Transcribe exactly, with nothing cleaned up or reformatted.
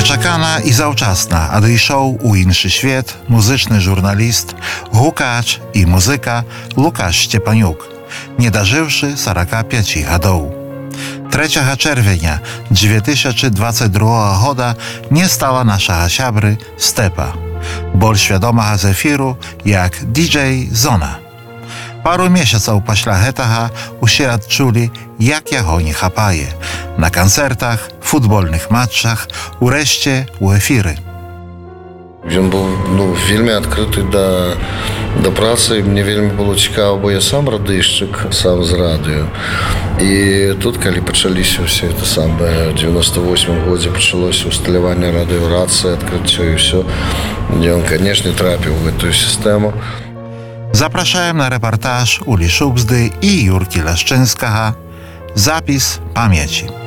Nieczekana i zauczasna adejszał u inszy świat muzyczny żurnalist, hukacz i muzyka Łukasz Szczepaniuk, nie dożywszy czterdziestu pięciu lat. trzeciego czerwca dwa tysiące dwudziestego drugiego roku nie stała nasza siabry Stepa, bol świadoma z efiru jak D J Zona. Paru miesięcy pośle hetaha uświadczyli, jak jego nie chapaje na koncertach, futbolnych meczach, ureszcie u efiry. Він був ну, вельми відкритий до, до праці, і мені вельми було цікаво, бо я сам радищик, сам з радіо. І тут, коли почалися всі те саме, в дев'яносто восьмому році почалося усталювання радіорації, відкриття і все, де він, звісно, трапив в цю систему. Zapraszałem na reportaż Uli Szubzdy i Jurki Leszczyńskiego. Zapis pamięci.